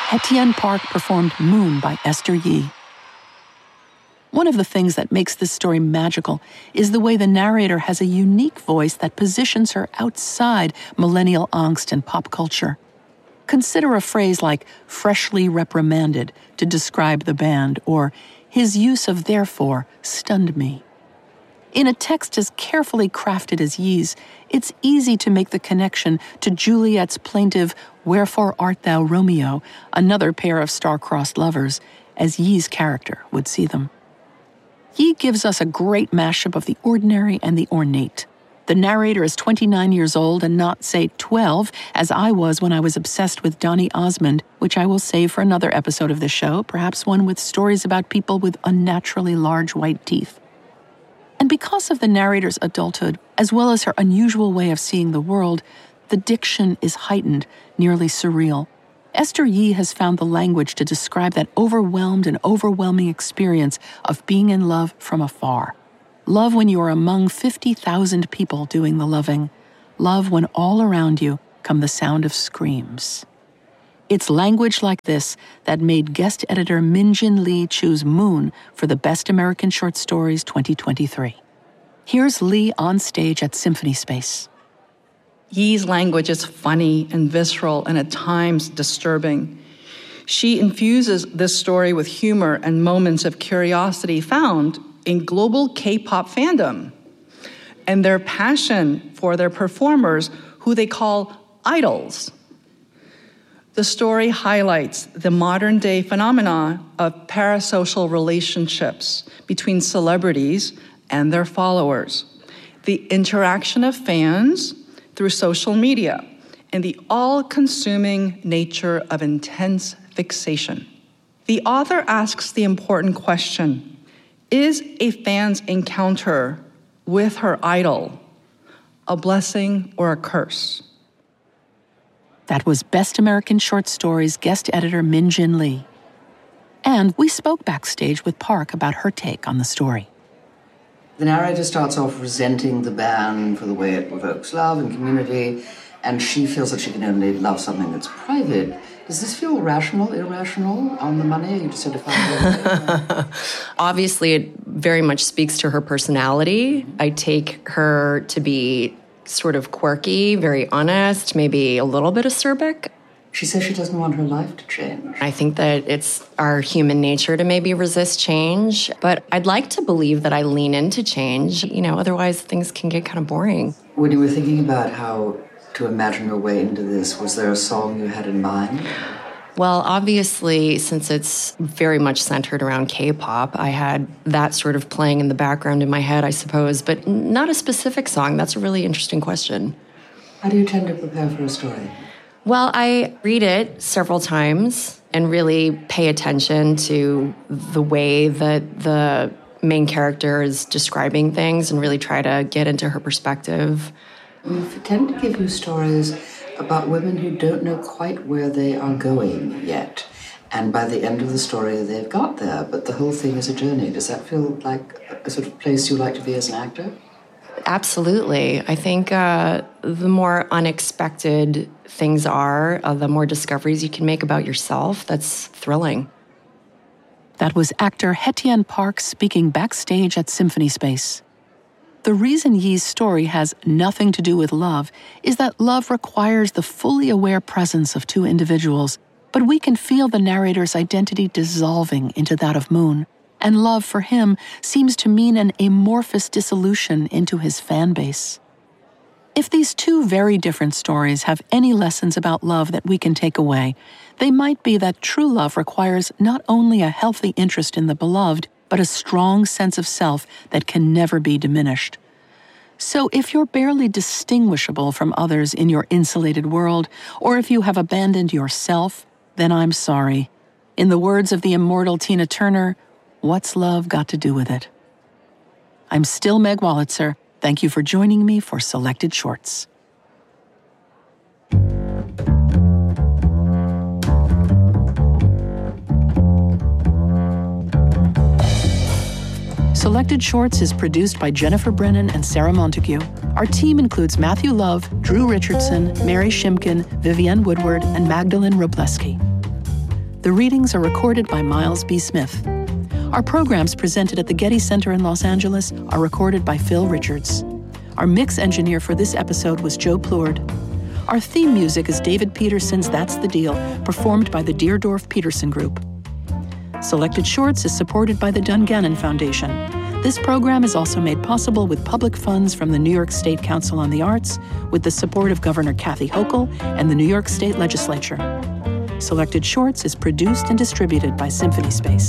Hetien Park performed Moon by Esther Yi. One of the things that makes this story magical is the way the narrator has a unique voice that positions her outside millennial angst and pop culture. Consider a phrase like freshly reprimanded to describe the band, or his use of therefore stunned me. In a text as carefully crafted as Yi's, it's easy to make the connection to Juliet's plaintive "Wherefore art thou, Romeo?" another pair of star-crossed lovers, as Yi's character would see them. Yi gives us a great mashup of the ordinary and the ornate. The narrator is 29 years old and not, say, 12, as I was when I was obsessed with Donny Osmond, which I will save for another episode of the show, perhaps one with stories about people with unnaturally large white teeth. And because of the narrator's adulthood, as well as her unusual way of seeing the world, the diction is heightened, nearly surreal. Esther Yi has found the language to describe that overwhelmed and overwhelming experience of being in love from afar. Love when you are among 50,000 people doing the loving. Love when all around you come the sound of screams. It's language like this that made guest editor Min-Jin Lee choose Moon for the Best American Short Stories 2023. Here's Lee on stage at Symphony Space. Yi's language is funny and visceral and at times disturbing. She infuses this story with humor and moments of curiosity found in global K-pop fandom and their passion for their performers, who they call idols. The story highlights the modern-day phenomena of parasocial relationships between celebrities and their followers, the interaction of fans through social media, and the all-consuming nature of intense fixation. The author asks the important question: is a fan's encounter with her idol a blessing or a curse? That was Best American Short Stories guest editor Min-Jin Lee. And we spoke backstage with Park about her take on the story. The narrator starts off resenting the band for the way it evokes love and community, and she feels that she can only love something that's private. Does this feel rational, irrational, on the money? You just had to find it. Obviously, it very much speaks to her personality. I take her to be sort of quirky, very honest, maybe a little bit acerbic. She says she doesn't want her life to change. I think that it's our human nature to maybe resist change, but I'd like to believe that I lean into change. Otherwise things can get kind of boring. When you were thinking about how to imagine your way into this, was there a song you had in mind? Well, obviously, since it's very much centered around K-pop, I had that sort of playing in the background in my head, I suppose, but not a specific song. That's a really interesting question. How do you tend to prepare for a story? Well, I read it several times and really pay attention to the way that the main character is describing things and really try to get into her perspective. We tend to give you stories about women who don't know quite where they are going yet. And by the end of the story, they've got there, but the whole thing is a journey. Does that feel like a sort of place you like to be as an actor? Absolutely. I think the more unexpected things are, the more discoveries you can make about yourself. That's thrilling. That was actor Hetien Park speaking backstage at Symphony Space. The reason Yi's story has nothing to do with love is that love requires the fully aware presence of two individuals, but we can feel the narrator's identity dissolving into that of Moon, and love for him seems to mean an amorphous dissolution into his fan base. If these two very different stories have any lessons about love that we can take away, they might be that true love requires not only a healthy interest in the beloved, but a strong sense of self that can never be diminished. So if you're barely distinguishable from others in your insulated world, or if you have abandoned yourself, then I'm sorry. In the words of the immortal Tina Turner, what's love got to do with it? I'm still Meg Wolitzer. Thank you for joining me for Selected Shorts. Selected Shorts is produced by Jennifer Brennan and Sarah Montague. Our team includes Matthew Love, Drew Richardson, Mary Shimkin, Vivienne Woodward, and Magdalene Robleski. The readings are recorded by Miles B. Smith. Our programs presented at the Getty Center in Los Angeles are recorded by Phil Richards. Our mix engineer for this episode was Joe Plourde. Our theme music is David Peterson's That's the Deal, performed by the Deerdorf Peterson Group. Selected Shorts is supported by the Dungannon Foundation. This program is also made possible with public funds from the New York State Council on the Arts, with the support of Governor Kathy Hochul and the New York State Legislature. Selected Shorts is produced and distributed by Symphony Space.